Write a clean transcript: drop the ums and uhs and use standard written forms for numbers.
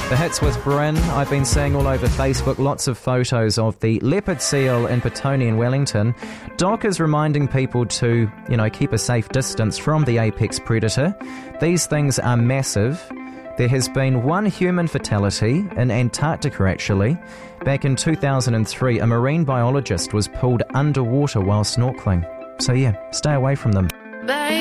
The hits with Bryn. I've been seeing all over Facebook lots of photos of the leopard seal in Petone in Wellington. Doc is reminding people to, keep a safe distance from the apex predator. These things are massive. There has been one human fatality in Antarctica, actually. Back in 2003, a marine biologist was pulled underwater while snorkeling. So yeah, stay away from them.